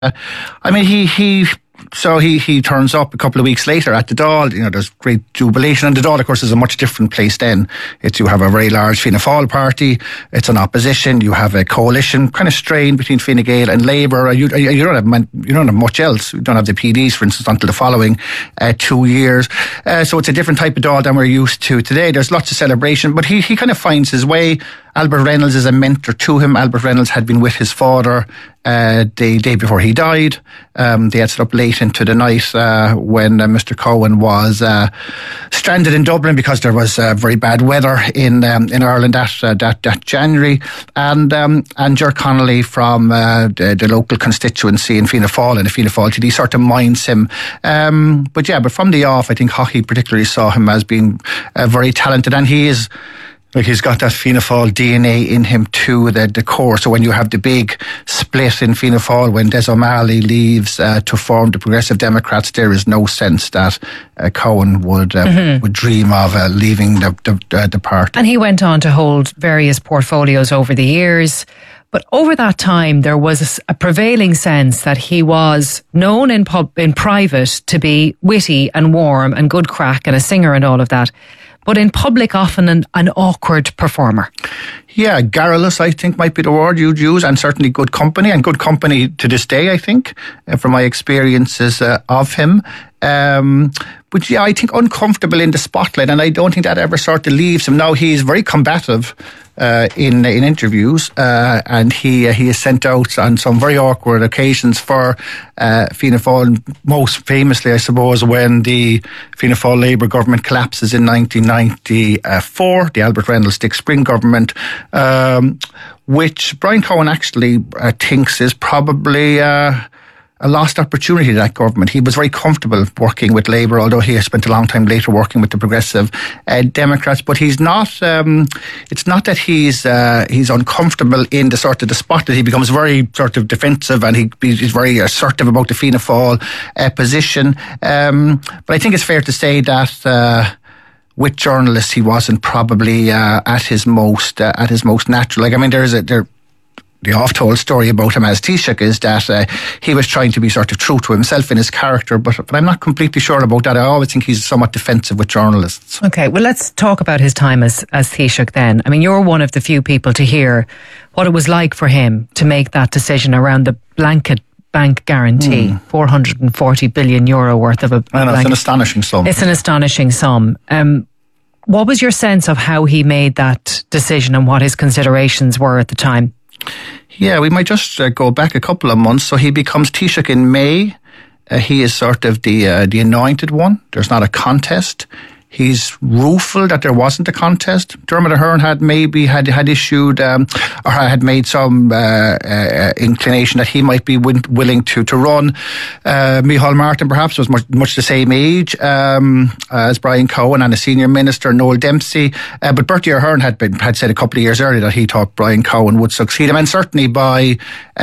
I mean, he turns up a couple of weeks later at the Dáil. You know, there's great jubilation, and the Dáil, of course, is a much different place then. You have a very large Fianna Fáil party. It's an opposition. You have a coalition, kind of strained between Fine Gael and Labour. You don't have much else. You don't have the PDs, for instance, until the following 2 years. So it's a different type of Dáil than we're used to today. There's lots of celebration, but he kind of finds his way. Albert Reynolds is a mentor to him. Albert Reynolds had been with his father the day before he died. They had set up late into the night when Mr. Cohen was stranded in Dublin because there was very bad weather in Ireland that January. And Ger Connolly from the local constituency in Fianna Fáil and the Fianna Fáil TD sort of minds him. But from the off, I think Haughey particularly saw him as being very talented, and he is. Like, he's got that Fianna Fáil DNA in him to the core. So when you have the big split in Fianna Fáil, when Des O'Malley leaves to form the Progressive Democrats, there is no sense that Cohen would dream of leaving the party. And he went on to hold various portfolios over the years. But over that time, there was a prevailing sense that he was known in private to be witty and warm and good crack and a singer and all of that, but in public often an awkward performer. Yeah, garrulous, I think, might be the word you'd use, and certainly good company to this day, I think, from my experiences of him. But yeah, I think uncomfortable in the spotlight, and I don't think that ever sort of leaves him. Now, he's very combative in interviews, and he is sent out on some very awkward occasions for Fianna Fáil, most famously, I suppose, when the Fianna Fáil Labour government collapses in 1994, the Albert Reynolds Dick Spring government, which Brian Cohen actually thinks is probably a lost opportunity, that government. He was very comfortable working with Labour, although he has spent a long time later working with the Progressive Democrats. But he's not. It's not that he's uncomfortable in the sort of the spotlight. He becomes very sort of defensive, and he's very assertive about the Fianna Fáil position. But I think it's fair to say that. With journalists, he wasn't probably at his most natural. Like, I mean, the oft-told story about him as Taoiseach is that he was trying to be sort of true to himself in his character, but I'm not completely sure about that. I always think he's somewhat defensive with journalists. Okay, well, let's talk about his time as Taoiseach then. I mean, you're one of the few people to hear what it was like for him to make that decision around the blanket bank guarantee, €440 billion worth of a I know, it's an astonishing sum. It's an astonishing sum. What was your sense of how he made that decision and what his considerations were at the time? Yeah, we might just go back a couple of months. So he becomes Taoiseach in May. He is sort of the anointed one. There's not a contest. He's rueful that there wasn't a contest. Dermot Ahern had issued or had made some inclination that he might be willing to run. Micheál Martin perhaps was much the same age as Brian Cohen, and a senior minister, Noel Dempsey. But Bertie Ahern had said a couple of years earlier that he thought Brian Cohen would succeed him, and certainly by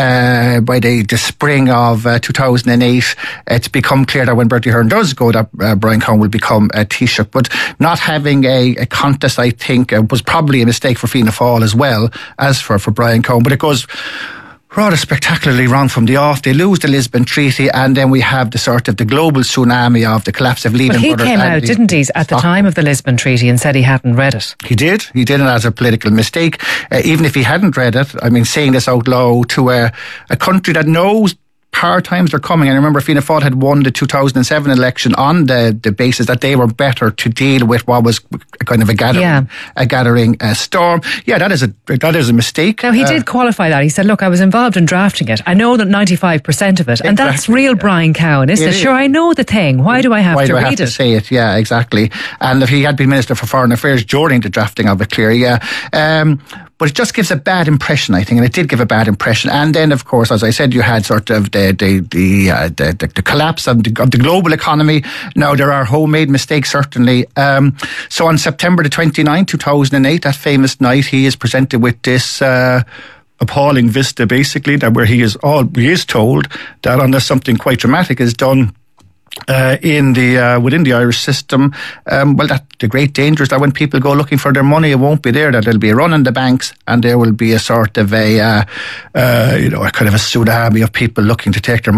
the spring of 2008, it's become clear that when Bertie Ahern does go, that Brian Cohen will become a Taoiseach. But not having a contest, I think, was probably a mistake for Fianna Fáil as well as for Brian Cohen. But it goes rather spectacularly wrong from the off. They lose the Lisbon Treaty, and then we have the sort of the global tsunami of the collapse of Lehman Brothers. But he came out, didn't he, at the time of the Lisbon Treaty and said he hadn't read it. He did it as a political mistake. Even if he hadn't read it, I mean, saying this out loud to a country that knows hard times are coming. And I remember Fianna Fáil had won the 2007 election on the basis that they were better to deal with what was kind of a gathering storm. Yeah, that is a mistake. Now, he did qualify that. He said, look, I was involved in drafting it. I know that 95% of it, and that's real Brian Cowen, isn't it? Sure, I know the thing. Why do I have to read it? To say it? Yeah, exactly. And if he had been Minister for Foreign Affairs during the drafting of it, clear, yeah. But it just gives a bad impression, I think, and it did give a bad impression. And then, of course, as I said, you had sort of the collapse of the global economy. Now, there are homemade mistakes, certainly. So on September the 29th, 2008, that famous night, he is presented with this appalling vista, basically, that where he is told that unless something quite dramatic is done, within the Irish system. That the great danger is that when people go looking for their money, it won't be there. That there'll be a run on the banks, and there will be a sort of a kind of a tsunami of people looking to take their